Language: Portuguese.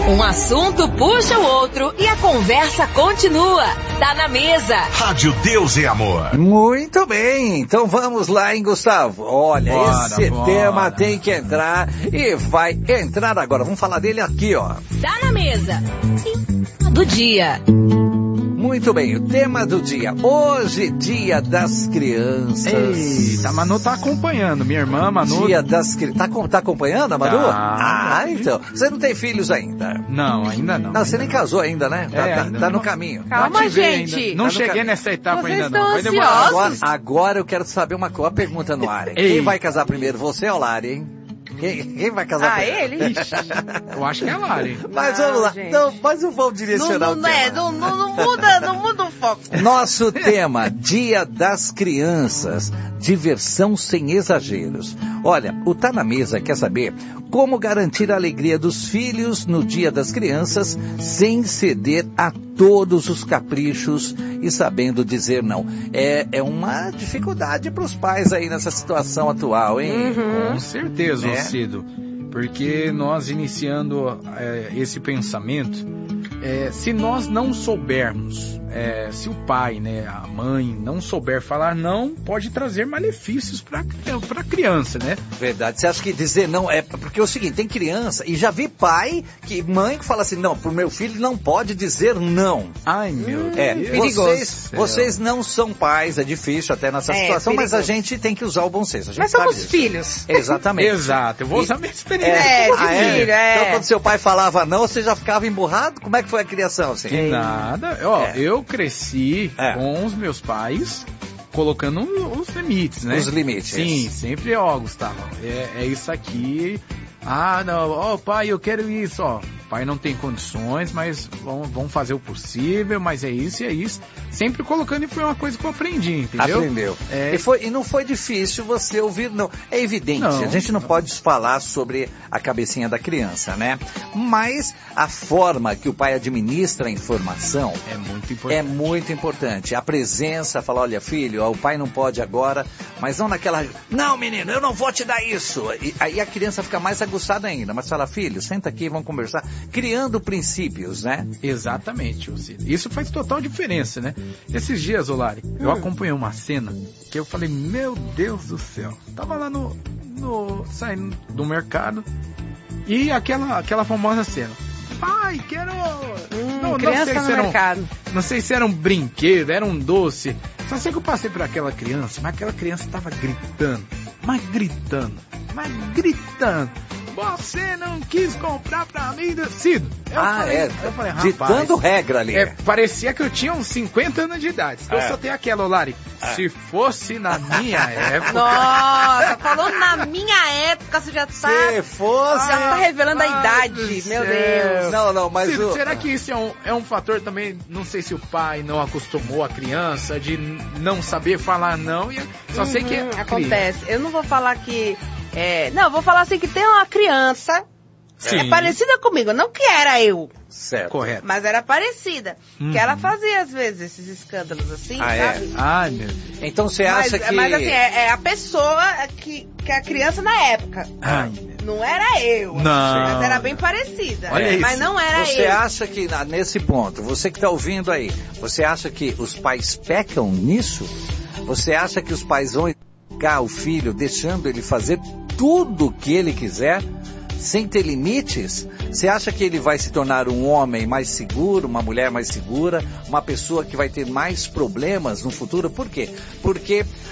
Um assunto puxa o outro e a conversa continua. Tá na mesa. Rádio Deus e Amor. Muito bem, então vamos lá, hein, Gustavo? Olha, esse tema tem que entrar e vai entrar agora. Vamos falar dele aqui, ó. Tá na mesa. Do dia. Muito bem, o tema do dia. Hoje, Dia das Crianças. Eita, a Manu tá acompanhando. Minha irmã, Manu. Dia das Crianças. Tá acompanhando a Manu? Então. Você não tem filhos ainda? Não, ainda não. Não, você nem casou ainda, né? Tá no não. caminho. Calma, gente. Ainda. Não cheguei nessa etapa Vocês ainda não. Vai estão demorar. Agora eu quero saber uma pergunta no ar. Hein? Quem vai casar primeiro, você ou Lari, hein? Quem vai casar primeiro? Ele? Eu acho que é Lari. Mas vamos lá. Não, mas eu vou direcionar o tema. Não muda o foco. Nosso tema, Dia das Crianças. Diversão sem exageros. Olha, o Tá na Mesa quer saber como garantir a alegria dos filhos no Dia das Crianças sem ceder a todos os caprichos e sabendo dizer não. É uma dificuldade para os pais aí nessa situação atual, hein? Com certeza, Cido. Porque nós iniciando esse pensamento, se nós não soubermos, se o pai, né, a mãe não souber falar não, pode trazer malefícios para a criança, né? Verdade. Você acha que dizer não é porque é o seguinte, tem criança e já vi mãe que fala assim, não, pro meu filho não pode dizer não. Ai, meu Deus. Vocês não são pais, é difícil até nessa situação, perigoso. Mas a gente tem que usar o bom senso. Mas somos filhos. Exatamente. Exato, eu vou usar minha experiência. Filho, Então quando seu pai falava não, você já ficava emburrado? Como é que foi a criação? Assim? Que nada. Eu cresci com os meus pais colocando os limites, né? Os limites. Sim, sempre, Gustavo, é isso aqui. Não, pai, eu quero isso, pai não tem condições, mas vamos fazer o possível, mas é isso e é isso. Sempre colocando, e foi uma coisa que eu aprendi, entendeu? Aprendeu. E não foi difícil você ouvir, não. É evidente, a gente não pode falar sobre a cabecinha da criança, né? Mas a forma que o pai administra a informação é muito importante. A presença, falar, olha, filho, o pai não pode agora, mas não naquela, não, menino, eu não vou te dar isso. E aí a criança fica mais aguçada ainda, mas fala, filho, senta aqui, vamos conversar, criando princípios, né? Exatamente, isso faz total diferença, né? Esses dias, Lari, eu acompanhei uma cena que eu falei, meu Deus do céu, tava lá saindo do mercado e aquela famosa cena, pai, quero... criança no mercado. Não sei se era um brinquedo, era um doce, só sei que eu passei por aquela criança, mas aquela criança tava gritando. Você não quis comprar pra mim, Cido. Eu falei, rapaz, ditando regra ali. Parecia que eu tinha uns 50 anos de idade. Eu só tenho aquela, Lari. Se fosse na minha época... Nossa, falando na minha época, você já tá... Se fosse... Já tá revelando a idade, meu Deus. Não, mas... Cido, será que isso é um fator também? Não sei se o pai não acostumou a criança de não saber falar não. Só sei que acontece. Eu não vou falar que... eu vou falar assim que tem uma criança parecida comigo, não que era eu. Certo. Correto. Mas era parecida. Que ela fazia, às vezes, esses escândalos assim, sabe? Ai, meu Deus. Então você acha que... Mas assim, é a pessoa que a criança na época. Não era eu. Não. Mas era bem parecida. Olha isso. Mas não era eu. Você acha que, nesse ponto, você que está ouvindo aí, você acha que os pais pecam nisso? Você acha que os pais vão educar o filho deixando ele fazer tudo o que ele quiser, sem ter limites? Você acha que ele vai se tornar um homem mais seguro, uma mulher mais segura, uma pessoa que vai ter mais problemas no futuro? Por quê? Porque